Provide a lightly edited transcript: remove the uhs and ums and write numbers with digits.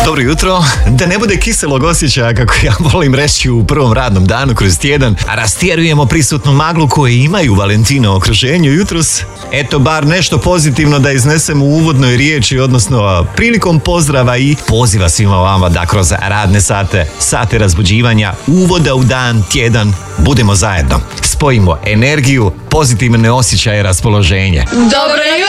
Dobro jutro, da ne bude kiselog osjećaja kako ja volim reći u prvom radnom danu kroz tjedan, a rastjerujemo prisutnu maglu koju imaju Valentino u okruženju jutros. Eto bar nešto pozitivno da iznesemo u uvodnoj riječi, odnosno prilikom pozdrava i poziva svima vama da kroz radne sate razbuđivanja, uvoda u dan, tjedan, budemo zajedno. Spojimo energiju, pozitivne osjećaje, raspoloženje. Dobro jutro!